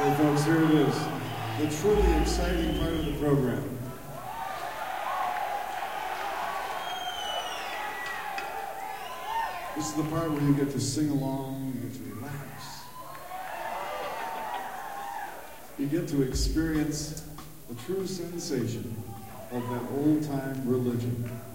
Okay, folks, here it is. The truly exciting part of the program. This is the part where you get to sing along, you get to relax. You get to experience the true sensation of that old-time religion.